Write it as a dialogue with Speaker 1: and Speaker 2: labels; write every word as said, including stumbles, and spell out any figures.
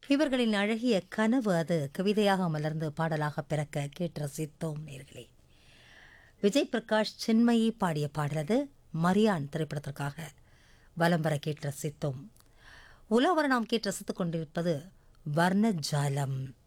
Speaker 1: இவர்களின் அழகிய கனவு அது கவிதையாக மலர்ந்து பாடலாக பிறக்க கேட்டு ரசித்தோம் நேர்களே. விஜய் பிரகாஷ் சின்மயி பாடிய பாடலது மரியான் திரைப்படத்திற்காக வலம் வர கேட்டு ரசித்தோம். உலாவர நாம் கேட்டு ரசித்துக் கொண்டிருப்பது வர்ணஜாலம்.